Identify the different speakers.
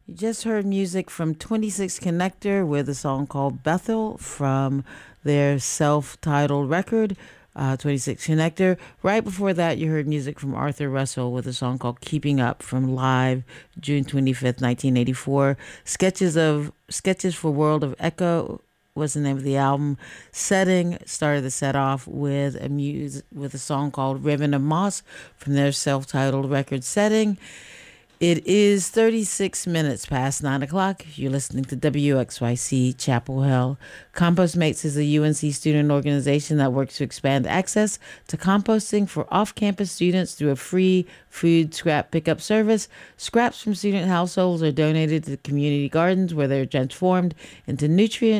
Speaker 1: You just heard music from 26 Connector with a song called Bethel from their self titled record, 26 Connector. Right before that, you heard music from Arthur Russell with a song called Keeping Up from Live, June 25th, 1984. Sketches for World of Echo was the name of the album. Setting started the set off with a song called Ribbon of Moss from their self-titled record Setting. It is 36 minutes past 9 o'clock. You're listening to WXYC Chapel Hill. Compostmates is a UNC student organization that works to expand access to composting for off-campus students through a free food scrap pickup service. Scraps from student households are donated to community gardens where they're transformed into nutrient